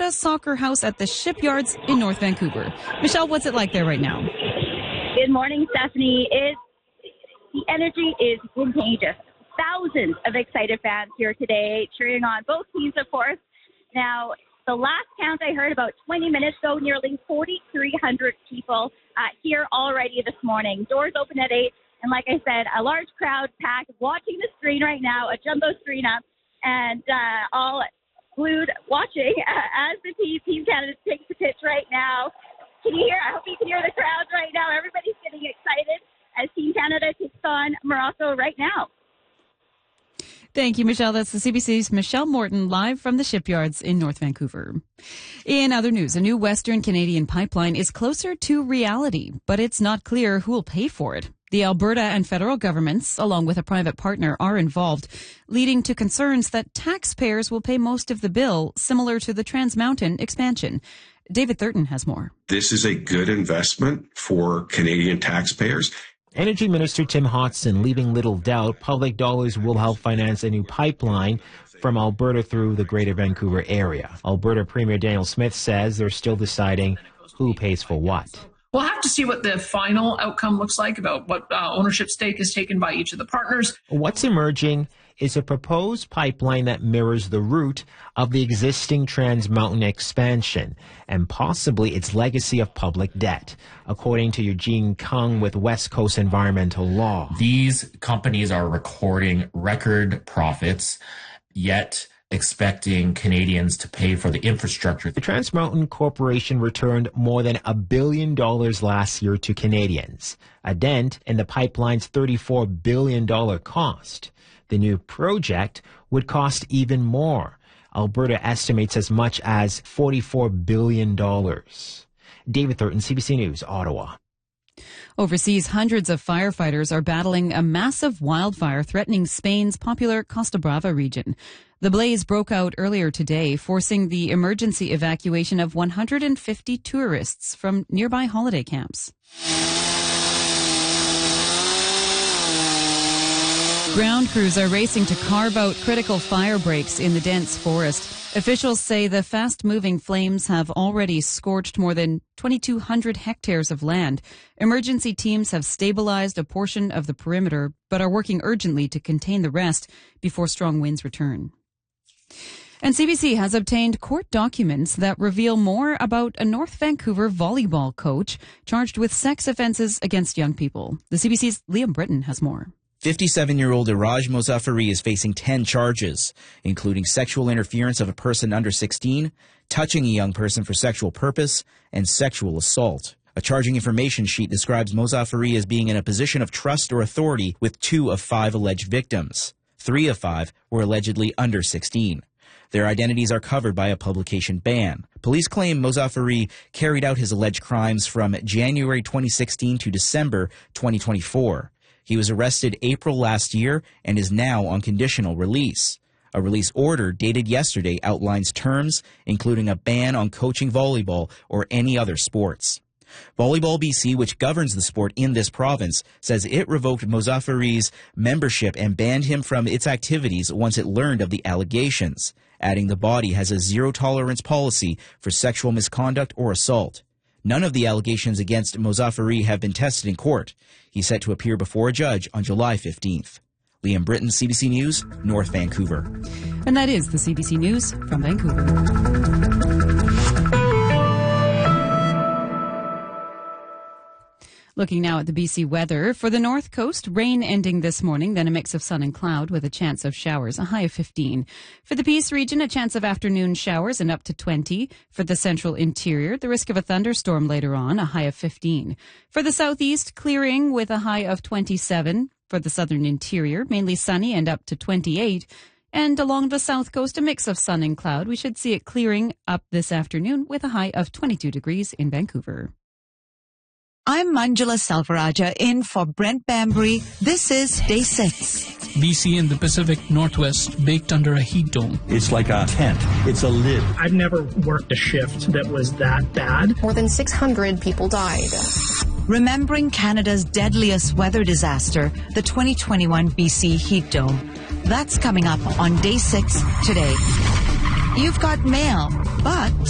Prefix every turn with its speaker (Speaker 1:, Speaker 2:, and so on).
Speaker 1: Alberta Soccer House at the Shipyards in North Vancouver. Michelle, what's it like there right now?
Speaker 2: Good morning, Stephanie. The energy is contagious. Thousands of excited fans here today cheering on both teams, of course. Now, the last count I heard about 20 minutes ago, nearly 4,300 people here already this morning. Doors open at 8, and like I said, a large crowd packed watching the screen right now, a jumbo screen up, and all glued watching as the Team Canada takes the pitch right now. Can you hear? I hope you can hear the crowd right now. Everybody's getting excited as Team Canada takes on Morocco right now.
Speaker 1: Thank you, Michelle. That's the CBC's Michelle Morton live from the Shipyards in North Vancouver. In other news, a new Western Canadian pipeline is closer to reality, but it's not clear who will pay for it. The Alberta and federal governments, along with a private partner, are involved, leading to concerns that taxpayers will pay most of the bill, similar to the Trans Mountain expansion. David Thurton has more.
Speaker 3: This is a good investment for Canadian taxpayers.
Speaker 4: Energy Minister Tim Hodson leaving little doubt public dollars will help finance a new pipeline from Alberta through the Greater Vancouver area. Alberta Premier Daniel Smith says they're still deciding who pays for what.
Speaker 5: We'll have to see what the final outcome looks like about what ownership stake is taken by each of the partners.
Speaker 4: What's emerging is a proposed pipeline that mirrors the route of the existing Trans Mountain expansion and possibly its legacy of public debt, according to Eugene Kung with West Coast Environmental Law.
Speaker 6: These companies are recording record profits, yet expecting Canadians to pay for the infrastructure.
Speaker 4: The Trans Mountain Corporation returned more than $1 billion last year to Canadians, a dent in the pipeline's $34 billion cost. The new project would cost even more. Alberta estimates as much as $44 billion. David Thurton, CBC News, Ottawa.
Speaker 1: Overseas, hundreds of firefighters are battling a massive wildfire threatening Spain's popular Costa Brava region. The blaze broke out earlier today, forcing the emergency evacuation of 150 tourists from nearby holiday camps. Ground crews are racing to carve out critical fire breaks in the dense forest. Officials say the fast-moving flames have already scorched more than 2,200 hectares of land. Emergency teams have stabilized a portion of the perimeter, but are working urgently to contain the rest before strong winds return. And CBC has obtained court documents that reveal more about a North Vancouver volleyball coach charged with sex offenses against young people. The CBC's Liam Britton has more.
Speaker 7: 57-year-old Iraj Mozaffari is facing 10 charges, including sexual interference of a person under 16, touching a young person for sexual purpose, and sexual assault. A charging information sheet describes Mozaffari as being in a position of trust or authority with 2 of 5 alleged victims. 3 of 5 were allegedly under 16. Their identities are covered by a publication ban. Police claim Mozaffari carried out his alleged crimes from January 2016 to December 2024. He was arrested April last year and is now on conditional release. A release order dated yesterday outlines terms, including a ban on coaching volleyball or any other sports. Volleyball BC, which governs the sport in this province, says it revoked Mozaffari's membership and banned him from its activities once it learned of the allegations, adding the body has a zero-tolerance policy for sexual misconduct or assault. None of the allegations against Mozaffari have been tested in court. He's set to appear before a judge on July 15th. Liam Britton, CBC News, North Vancouver.
Speaker 1: And that is the CBC News from Vancouver. Looking now at the BC weather. For the North Coast, rain ending this morning, then a mix of sun and cloud with a chance of showers, a high of 15. For the Peace region, a chance of afternoon showers and up to 20. For the central interior, the risk of a thunderstorm later on, a high of 15. For the southeast, clearing with a high of 27. For the southern interior, mainly sunny and up to 28. And along the south coast, a mix of sun and cloud. We should see it clearing up this afternoon with a high of 22 degrees in Vancouver.
Speaker 8: I'm Manjula Salvaraja in for Brent Bambury. This is Day 6.
Speaker 9: BC in the Pacific Northwest baked under a heat dome.
Speaker 10: It's like a tent. It's a lid.
Speaker 11: I've never worked a shift that was that bad.
Speaker 12: More than 600 people died.
Speaker 8: Remembering Canada's deadliest weather disaster, the 2021 BC heat dome. That's coming up on Day 6 today. You've got mail, but